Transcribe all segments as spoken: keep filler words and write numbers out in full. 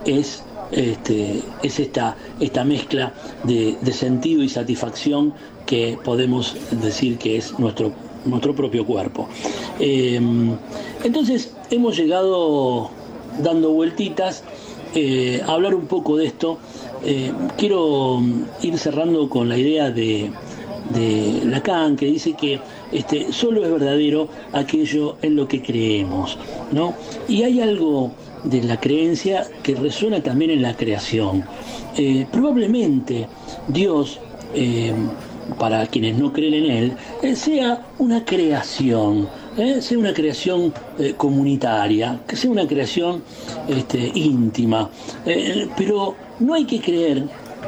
es, este, es esta, esta mezcla de, de sentido y satisfacción que podemos decir que es nuestro, nuestro propio cuerpo. Eh, entonces hemos llegado dando vueltitas eh, a hablar un poco de esto. Eh, quiero ir cerrando con la idea de, de Lacan, que dice que este, solo es verdadero aquello en lo que creemos, ¿no? Y hay algo de la creencia que resuena también en la creación. Eh, probablemente Dios, eh, para quienes no creen en Él, eh, sea una creación, eh, sea una creación eh, comunitaria, que sea una creación este, íntima, eh, pero no hay que creer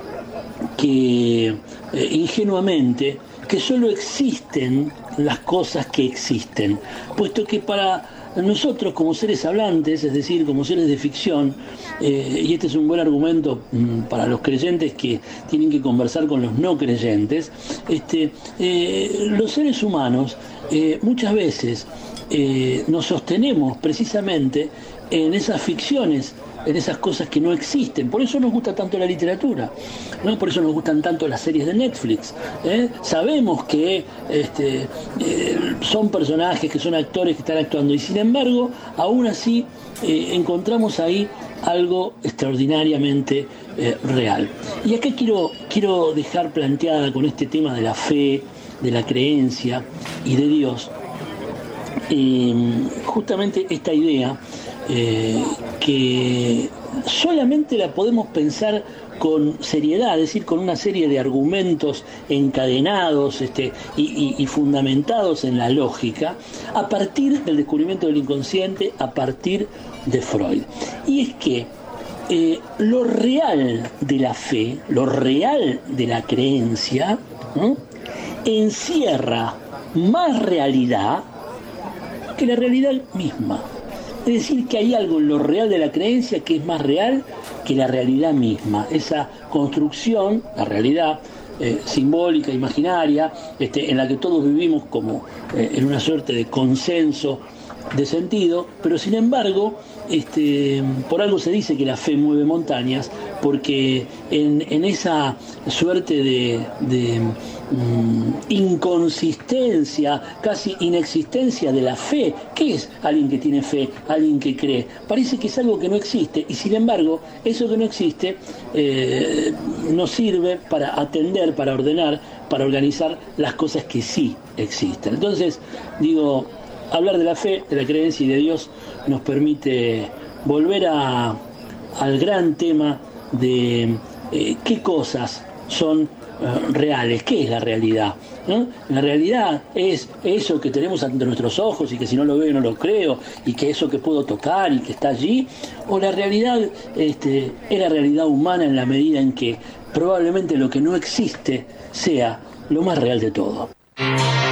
que eh, ingenuamente que solo existen las cosas que existen, puesto que para nosotros como seres hablantes, es decir, como seres de ficción, eh, y este es un buen argumento mm, para los creyentes que tienen que conversar con los no creyentes, este, eh, los seres humanos eh, muchas veces eh, nos sostenemos precisamente en esas ficciones, en esas cosas que no existen. Por eso nos gusta tanto la literatura, ¿no? Por eso nos gustan tanto las series de Netflix, ¿eh? Sabemos que este, eh, son personajes, que son actores que están actuando, y sin embargo, aún así eh, encontramos ahí algo extraordinariamente eh, real. Y acá quiero, quiero dejar planteada con este tema de la fe, de la creencia y de Dios, eh, justamente esta idea eh, que solamente la podemos pensar con seriedad, es decir, con una serie de argumentos encadenados este, y, y, y fundamentados en la lógica, a partir del descubrimiento del inconsciente, a partir de Freud. Y es que eh, lo real de la fe, lo real de la creencia, ¿no?, encierra más realidad que la realidad misma. Es decir, que hay algo en lo real de la creencia que es más real que la realidad misma. Esa construcción, la realidad eh, simbólica, imaginaria, este, en la que todos vivimos como eh, en una suerte de consenso de sentido, pero sin embargo, este, por algo se dice que la fe mueve montañas, porque en, en esa suerte de, de um, inconsistencia, casi inexistencia de la fe, ¿qué es alguien que tiene fe, alguien que cree? Parece que es algo que no existe, y sin embargo, eso que no existe eh, nos sirve para atender, para ordenar, para organizar las cosas que sí existen. Entonces, digo, hablar de la fe, de la creencia y de Dios nos permite volver a, al gran tema de eh, qué cosas son uh, reales, qué es la realidad, ¿no? La realidad es eso que tenemos ante nuestros ojos y que si no lo veo no lo creo, y que eso que puedo tocar y que está allí, o la realidad este, es la realidad humana en la medida en que probablemente lo que no existe sea lo más real de todo.